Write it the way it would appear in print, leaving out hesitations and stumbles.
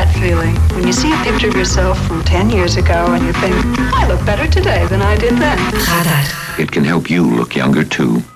that feeling when you see a picture of yourself from 10 years ago and you think, I look better today than I did then. Radar. It can help you look younger too.